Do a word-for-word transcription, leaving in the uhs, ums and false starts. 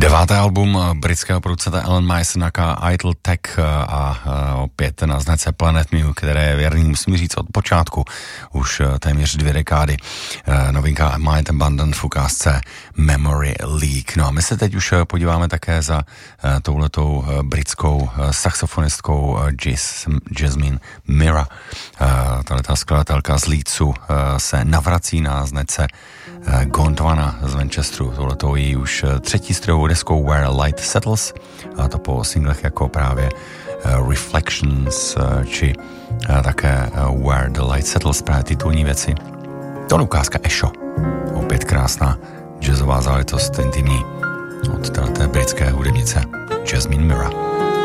Deváté album britského producenta Alan Mysenaka Idle Tech a opět na značce Planet Mu, které je věrný, musím říct, od počátku, už téměř dvě dekády. Novinka Mind Abundant v ukázce Memory Leak. No a my se teď už podíváme také za touhletou britskou saxofonistkou Jasmine Mira. Tato skladatelka z Leedsu se navrací na značce Gondwana z Manchesteru. Tohleto je už třetí studiovou deskou Where Light Settles, a to po singlech jako právě Reflections či také Where the Light Settles, právě titulní věci. To je ukázka Esho. Opět krásná jazzová záležitost, intimní od té britské hudebnice Jasmine Mira.